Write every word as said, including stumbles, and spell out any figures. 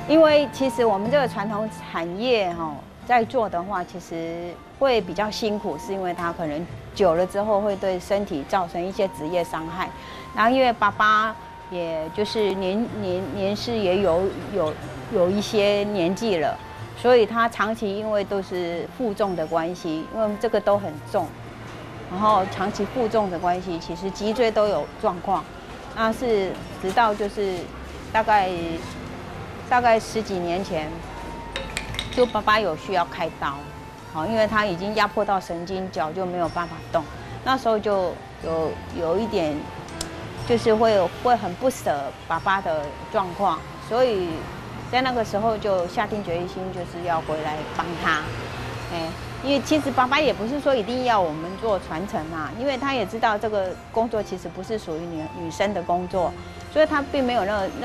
因为其实我们这个传统产业哈、哦，在做的话，其实会比较辛苦，是因为它可能久了之后会对身体造成一些职业伤害。然后因为爸爸也就是年年年事也有有有一些年纪了，所以他长期因为都是负重的关系，因为这个都很重，然后长期负重的关系，其实脊椎都有状况。那是直到就是大概。大概十几年前，就爸爸有需要开刀，好，因为他已经压迫到神经，脚就没有办法动。那时候就有有一点，就是会会很不舍爸爸的状况，所以在那个时候就下定决心，就是要回来帮他。哎，因为其实爸爸也不是说一定要我们做传承啊，因为他也知道这个工作其实不是属于女女生的工作，所以他并没有那个。